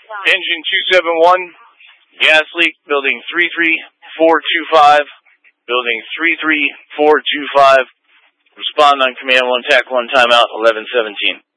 Engine 271, gas leak, building 33425, building 33425. Respond on command 1 TAC 1 timeout 1117.